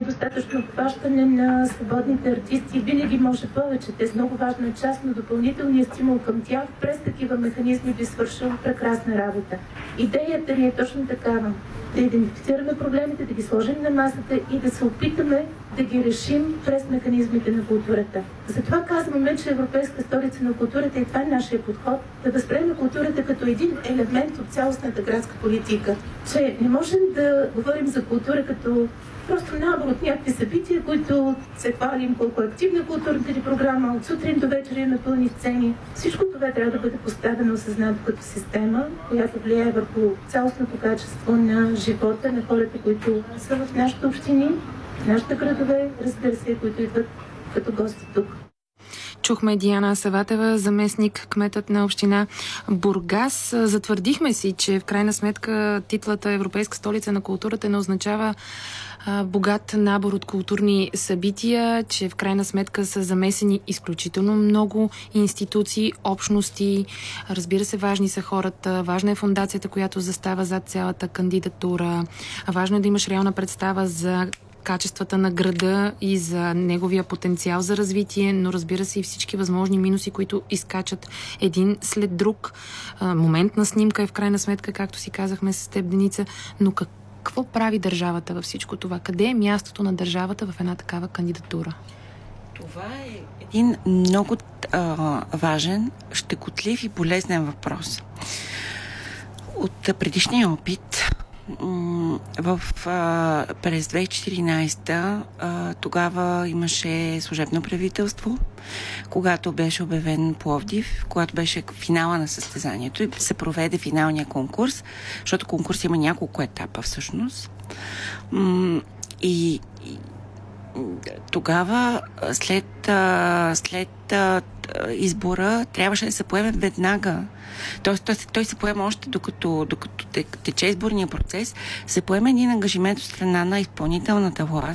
достатъчно плащане на свободните артисти. Винаги може повече. Те са много важна част, но допълнителният стимул към тях през такива механизми би свършил прекрасна работа. Идеята ни е точно такава. Да идентифицираме проблемите, да ги сложим на масата и да се опитаме да ги решим през механизмите на културата. Затова казваме, че Европейска столица на културата и това е нашия подход, да възприемем културата като един елемент от цялостната градска политика. Че не можем да говорим за култура като просто набор от някакви събития, които се хвалим колко активна културната ни програма, от сутрин до вечер имаме пълни сцени. Всичко това трябва да бъде поставено осъзнато като система, която влияе върху цялостното качество на живота на хората, които са в нашите общини, в нашите градове, разбира се, които идват като гости тук. Чухме Диана Саватева, заместник кметът на община Бургас. Затвърдихме си, че в крайна сметка титлата Европейска столица на културата не означава богат набор от културни събития, че в крайна сметка са замесени изключително много институции, общности. Разбира се, важни са хората, важна е фондацията, която застава зад цялата кандидатура. Важно е да имаш реална представа за качествата на града и за неговия потенциал за развитие, но разбира се и всички възможни минуси, които изкачат един след друг. Моментна снимка е в крайна сметка, както си казахме с теб, Деница, но какво прави държавата във всичко това? Къде е мястото на държавата в една такава кандидатура? Това е един много важен, щекотлив и болезнен въпрос. От предишния опит през 2014 тогава имаше служебно правителство, когато беше обявен Пловдив, когато беше финала на състезанието и се проведе финалния конкурс, защото конкурс има няколко етапа всъщност. И тогава след избора трябваше да се поеме веднага. Той се поема още докато тече изборния процес, се поема един ангажимент от страна на изпълнителната власт